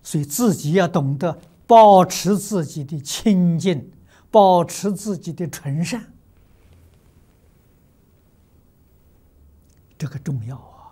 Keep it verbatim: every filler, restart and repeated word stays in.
所以自己要懂得保持自己的清净，保持自己的纯善，这个重要啊。